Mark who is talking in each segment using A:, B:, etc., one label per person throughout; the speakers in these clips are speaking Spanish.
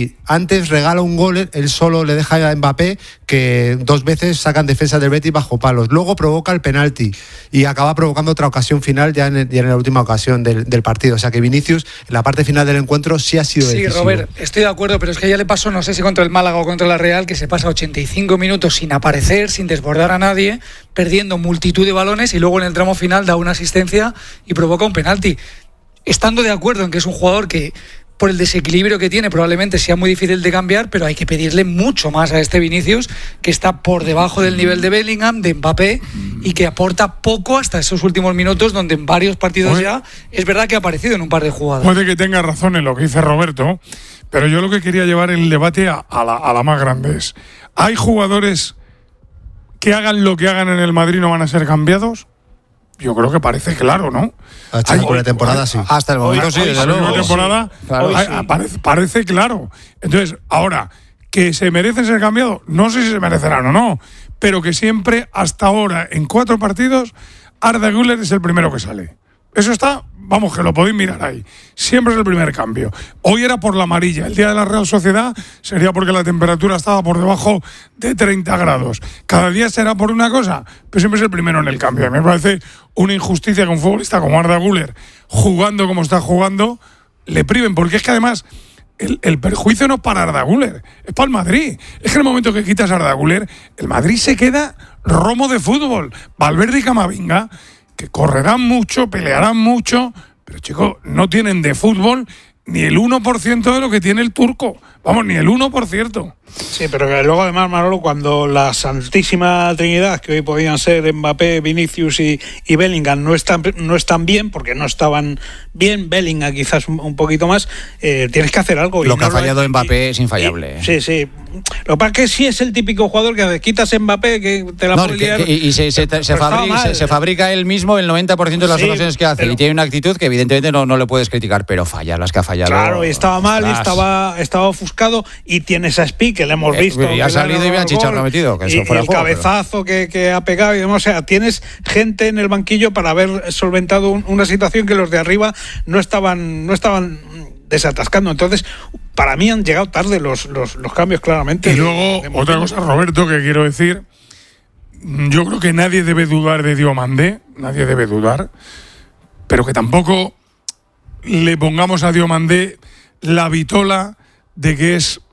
A: Messi antes regala un gol, él solo le deja a Mbappé, que 2 veces sacan defensa del Betis bajo palos. Luego provoca el penalti y acaba provocando otra ocasión final ya en la última ocasión del partido. O sea que Vinicius, en la parte final del encuentro, sí ha sido decisivo.
B: Sí, Robert, estoy de acuerdo, pero es que ya le pasó, no sé si contra el Málaga o contra la Real, que se pasa 85 minutos sin aparecer, sin desbordar a nadie, perdiendo multitud de balones y luego en el tramo final da una asistencia y provoca un penalti. Estando de acuerdo en que es un jugador que, por el desequilibrio que tiene, probablemente sea muy difícil de cambiar, pero hay que pedirle mucho más a este Vinicius, que está por debajo del nivel de Bellingham, de Mbappé, y que aporta poco hasta esos últimos minutos, donde en varios partidos ya es verdad que ha aparecido en un par de jugadas.
C: Puede que tenga razón en lo que dice Roberto, pero yo lo que quería llevar el debate a la más grande es: ¿hay jugadores que hagan lo que hagan en el Madrid no van a ser cambiados? Yo creo que parece claro, ¿no?
A: Hasta la temporada sí.
D: Hasta el momento sí, desde luego.
C: La temporada parece claro. Entonces, ahora, ¿que se merecen ser cambiados? No sé si se merecerán o no, pero que siempre, hasta ahora, en 4 partidos, Arda Güler es el primero que sale. Eso está, vamos, que lo podéis mirar ahí. Siempre es el primer cambio. Hoy era por la amarilla. El día de la Real Sociedad sería porque la temperatura estaba por debajo de 30 grados. Cada día será por una cosa, pero siempre es el primero en el cambio. Me parece una injusticia que un futbolista como Arda Güler, jugando como está jugando, le priven. Porque es que además el perjuicio no es para Arda Güler, es para el Madrid. Es que en el momento que quitas a Arda Güler, el Madrid se queda romo de fútbol. Valverde y Camavinga, que correrán mucho, pelearán mucho, pero chicos, no tienen de fútbol ni el 1% de lo que tiene el turco. Vamos, ni el 1%.
E: Sí, pero que luego además, Manolo, cuando la santísima trinidad, que hoy podían ser Mbappé, Vinicius y Bellingham, no están bien, porque no estaban bien, Bellingham quizás un poquito más, tienes que hacer algo.
D: Lo que ha fallado Mbappé es infallable.
E: Sí. Lo que pasa es que sí es el típico jugador que quitas Mbappé, que te la puede liar.
D: Y se fabrica él mismo el 90% de las ocasiones que hace, y tiene una actitud que evidentemente no le puedes criticar, pero falla las que ha fallado.
E: Claro, y estaba mal, estaba ofuscado, y tienes a Spi, que le hemos visto.
D: Y ha salido y bien chicharro metido. Que eso fuera
E: el cabezazo que ha pegado y demás. O sea, tienes gente en el banquillo para haber solventado una situación que los de arriba no estaban desatascando. Entonces, para mí han llegado tarde los cambios, claramente.
C: Y luego, otra cosa, Roberto, que quiero decir: yo creo que nadie debe dudar de Diomandé, nadie debe dudar, pero que tampoco le pongamos a Diomandé la vitola de que es,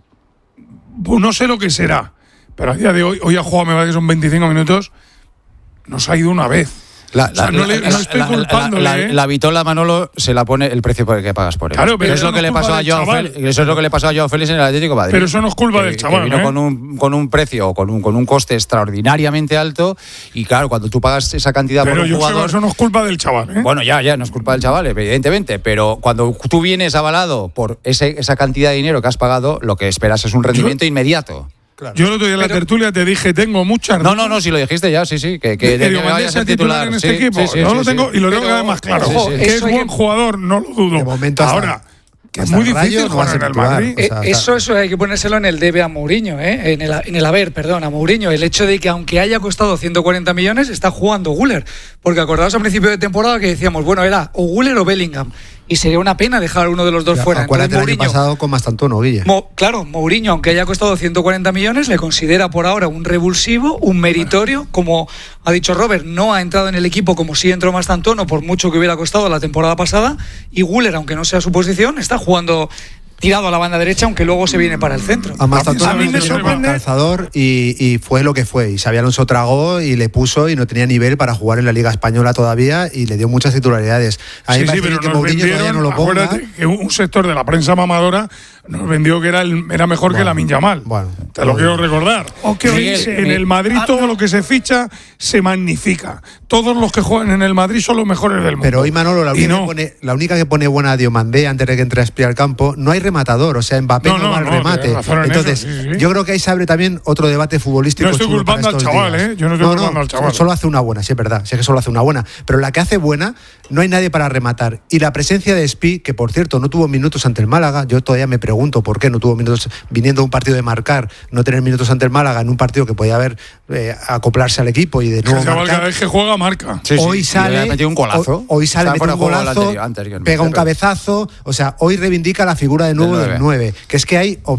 C: no sé lo que será, pero a día de hoy ha jugado, me parece que son 25 minutos, nos ha ido una vez. No estoy culpándole.
D: La vitola, Manolo, se la pone el precio que pagas por él.
C: Claro, pero
D: eso es lo que le pasó a Joao Félix. Eso es lo que le pasó a Joao Félix en el Atlético de Madrid.
C: Pero eso no es culpa del chaval.
D: Que vino con un precio, con un coste extraordinariamente alto, y claro, cuando tú pagas esa cantidad por un jugador.
C: Pero eso no es culpa del chaval, ¿eh?
D: Bueno, ya no es culpa del chaval, evidentemente, pero cuando tú vienes avalado por esa cantidad de dinero que has pagado, lo que esperas es un rendimiento inmediato.
C: Claro. Yo el otro día en la tertulia te dije, tengo muchas.
D: No, si lo dijiste ya, sí. Que
C: vaya a ser titular en este equipo. Lo tengo y lo tengo cada vez más claro. Que es buen jugador, no lo dudo.
A: De momento
C: ahora, que es muy difícil jugar en el Madrid.
B: Eso hay que ponérselo en el debe a Mourinho, en el haber, a Mourinho. El hecho de que, aunque haya costado 140 millones, está jugando Güler. Porque acordaos al principio de temporada que decíamos, bueno, era o Güler o Bellingham. Y sería una pena dejar uno de los dos fuera.
A: Acuérdate el año pasado con Mastantuono, Guille.
B: Claro, Mourinho, aunque haya costado 140 millones, le considera por ahora un revulsivo, un meritorio. Como ha dicho Robert, no ha entrado en el equipo como si entró Mastantuono, por mucho que hubiera costado la temporada pasada. Y Güler, aunque no sea su posición, está jugando tirado a la banda derecha, aunque luego se viene para el centro.
A: A mí me sorprende el calzador y fue lo que fue. Y Xabi Alonso tragó y le puso y no tenía nivel para jugar en la Liga Española todavía y le dio muchas titularidades. A mí me parece que Mourinho todavía no lo ponga.
C: Acuérdate que un sector de la prensa mamadora nos vendió que era mejor que Lamine Yamal.
A: Bueno,
C: te lo quiero recordar. Que hoy en el Madrid todo lo que se ficha se magnifica. Todos los que juegan en el Madrid son los mejores del mundo.
A: Pero hoy, Manolo, la única que pone buena a Diomandé antes de que entre a Espí al campo, no hay rematador, o sea, Mbappé no va al remate. Entonces, yo creo que ahí se abre también otro debate futbolístico.
C: No estoy culpando al chaval, Yo no estoy culpando al chaval.
A: Solo hace una buena, sí, es verdad. Sí, es que solo hace una buena. Pero la que hace buena, no hay nadie para rematar. Y la presencia de Espí, que por cierto no tuvo minutos ante el Málaga, yo todavía me pregunto por qué no tuvo minutos, viniendo a un partido de marcar, no tener minutos ante el Málaga en un partido que podía haber acoplarse al equipo y de nuevo marcar.
C: Cada vez que juega, marca.
A: Hoy sale,
D: metido un golazo.
A: Hoy sale, mete un golazo, pega un cabezazo. O sea, hoy reivindica la figura de nuevo del 9, que es que hay